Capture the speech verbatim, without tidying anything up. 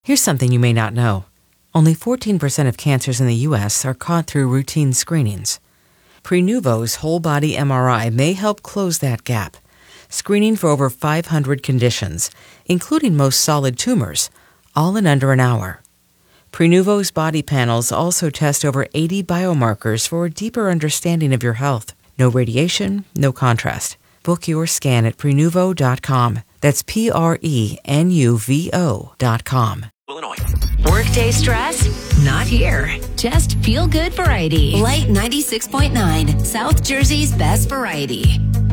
Here's something you may not know. Only fourteen percent of cancers in the U S are caught through routine screenings. Prenuvo's whole-body M R I may help close that gap, screening for over five hundred conditions, including most solid tumors, all in under an hour. Prenuvo's body panels also test over eighty biomarkers for a deeper understanding of your health. No radiation, no contrast. Book your scan at Prenuvo dot com. That's P R E N U V O dot com. Illinois. Workday stress? Not here. Just feel good variety. Light ninety-six point nine, South Jersey's best variety.